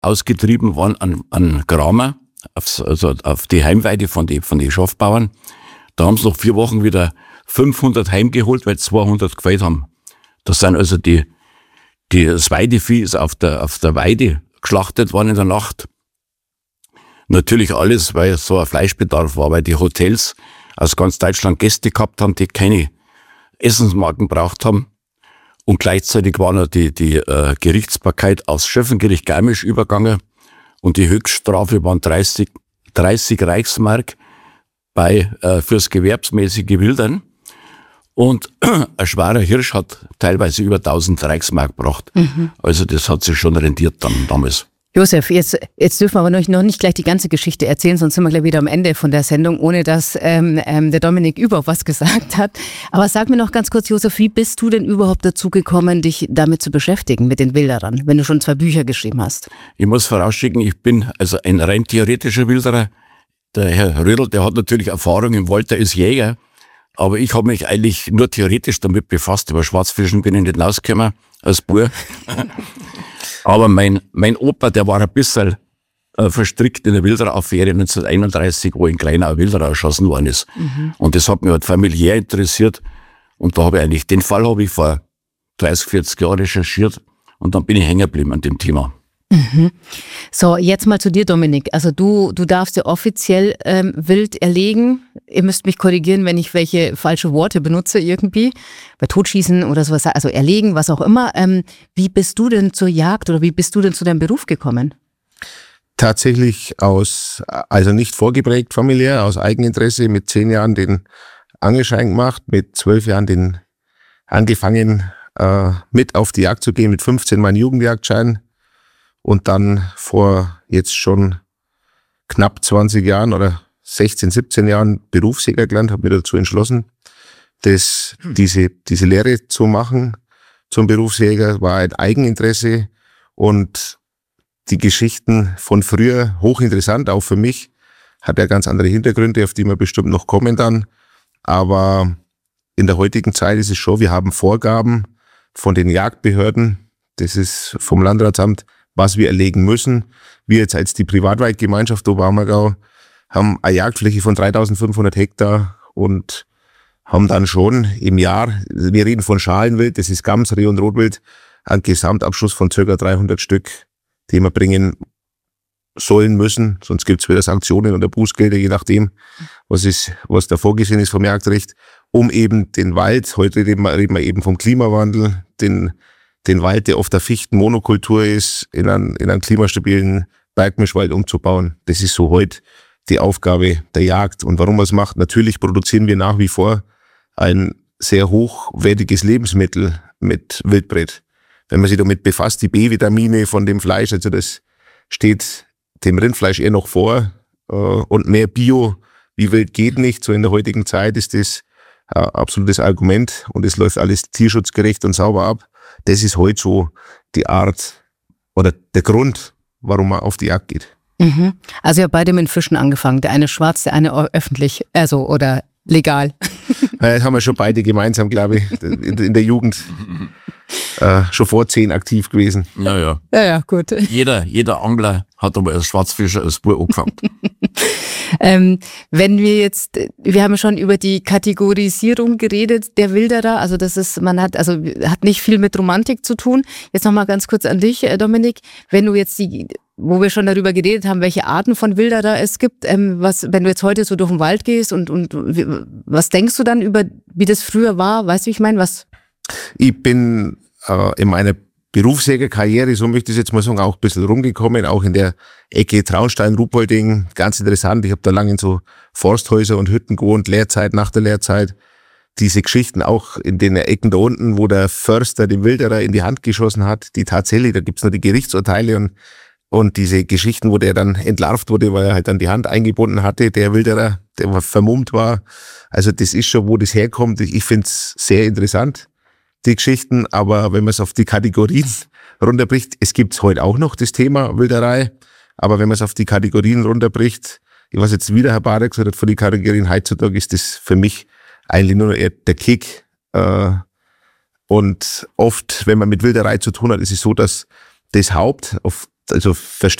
ausgetrieben worden an Kramer, also auf die Heimweide von den Schafbauern. Da haben sie nach 4 Wochen wieder 500 heimgeholt, weil 200 gefehlt haben. Das sind also das Weidevieh ist auf der Weide geschlachtet worden in der Nacht. Natürlich alles, weil so ein Fleischbedarf war, weil die Hotels aus ganz Deutschland Gäste gehabt haben, die keine Essensmarken braucht haben. Und gleichzeitig war noch die Gerichtsbarkeit aufs Schöffengericht Garmisch übergegangen und die Höchststrafe waren 30 Reichsmark fürs gewerbsmäßige Wildern. Und ein schwerer Hirsch hat teilweise über 1000 Reichsmark gebracht. Also das hat sich schon rentiert dann damals. Josef, jetzt dürfen wir aber noch nicht gleich die ganze Geschichte erzählen, sonst sind wir gleich wieder am Ende von der Sendung, ohne dass der Dominik überhaupt was gesagt hat. Aber sag mir noch ganz kurz, Josef, wie bist du denn überhaupt dazu gekommen, dich damit zu beschäftigen, mit den Wilderern, wenn du schon 2 Bücher geschrieben hast? Ich muss vorausschicken, ich bin also ein rein theoretischer Wilderer. Der Herr Rödl, der hat natürlich Erfahrung im Wald, der ist Jäger. Aber ich habe mich eigentlich nur theoretisch damit befasst. Über Schwarzfischen bin ich nicht rausgekommen als Bub. Aber mein Opa, der war ein bisschen verstrickt in der Wilderer-Affäre 1931, wo in Kleinau Wilderer erschossen worden ist. Und das hat mich halt familiär interessiert. Und da den Fall habe ich vor 30, 40 Jahren recherchiert. Und dann bin ich hängen geblieben an dem Thema. So, jetzt mal zu dir, Dominik. Also du darfst ja offiziell wild erlegen. Ihr müsst mich korrigieren, wenn ich welche falsche Worte benutze irgendwie. Bei Totschießen oder sowas, also erlegen, was auch immer. Wie bist du denn zur Jagd oder wie bist du denn zu deinem Beruf gekommen? Tatsächlich also nicht vorgeprägt familiär, aus Eigeninteresse, mit 10 Jahren den Angelschein gemacht, mit 12 Jahren angefangen mit auf die Jagd zu gehen, mit 15 meinen Jugendjagdschein. Und dann vor jetzt schon knapp 20 Jahren oder 16, 17 Jahren Berufsjäger gelernt, habe mich dazu entschlossen, diese Lehre zu machen zum Berufsjäger, war ein Eigeninteresse und die Geschichten von früher hochinteressant, auch für mich, hat ja ganz andere Hintergründe, auf die wir bestimmt noch kommen dann, aber in der heutigen Zeit ist es schon, wir haben Vorgaben von den Jagdbehörden, das ist vom Landratsamt, was wir erlegen müssen. Wir jetzt als die Privatwaldgemeinschaft Oberammergau haben eine Jagdfläche von 3500 Hektar und haben dann schon im Jahr, wir reden von Schalenwild, das ist Gams, Reh und Rotwild, einen Gesamtabschuss von ca. 300 Stück, die wir bringen sollen müssen. Sonst gibt es wieder Sanktionen oder Bußgelder, je nachdem, was da vorgesehen ist vom Jagdrecht, um eben den Wald, heute reden wir eben vom Klimawandel, den Wald, der oft eine Fichtenmonokultur ist, in einen klimastabilen Bergmischwald umzubauen. Das ist so heute die Aufgabe der Jagd. Und warum man es macht? Natürlich produzieren wir nach wie vor ein sehr hochwertiges Lebensmittel mit Wildbret. Wenn man sich damit befasst, die B-Vitamine von dem Fleisch, also das steht dem Rindfleisch eher noch vor. Und mehr Bio wie Wild geht nicht. So in der heutigen Zeit ist das ein absolutes Argument. Und es läuft alles tierschutzgerecht und sauber ab. Das ist heute so die Art oder der Grund, warum man auf die Jagd geht. Also ihr habt beide mit Fischen angefangen. Der eine schwarz, der eine öffentlich, also oder legal. Das haben wir schon beide gemeinsam, glaube ich, in der Jugend schon vor 10 aktiv gewesen. Ja, gut. Jeder Angler hat aber als Schwarzfischer als Bub angefangen. Wenn wir haben schon über die Kategorisierung geredet, der Wilderer, also hat nicht viel mit Romantik zu tun. Jetzt nochmal ganz kurz an dich, Dominik, wenn du jetzt wo wir schon darüber geredet haben, welche Arten von Wilderer es gibt, wenn du jetzt heute so durch den Wald gehst und was denkst du dann über, wie das früher war, weißt du, wie ich meine, was? Ich bin in meiner Berufsjägerkarriere, so möchte ich jetzt mal sagen, auch ein bisschen rumgekommen, auch in der Ecke Traunstein, Ruhpolding, ganz interessant. Ich habe da lange in so Forsthäuser und Hütten gewohnt, Lehrzeit, nach der Lehrzeit. Diese Geschichten auch in den Ecken da unten, wo der Förster den Wilderer in die Hand geschossen hat, die tatsächlich, da gibt's nur die Gerichtsurteile und diese Geschichten, wo der dann entlarvt wurde, weil er halt dann die Hand eingebunden hatte, der Wilderer, der vermummt war. Also das ist schon, wo das herkommt. Ich find's sehr interessant, die Geschichten, aber wenn man es auf die Kategorien runterbricht, es gibt's heute auch noch das Thema Wilderei, aber wenn man es auf die Kategorien runterbricht, ich weiß jetzt wieder, Herr Barek gesagt hat, von den Kategorien heutzutage ist das für mich eigentlich nur eher der Kick. Und oft, wenn man mit Wilderei zu tun hat, ist es so, dass das also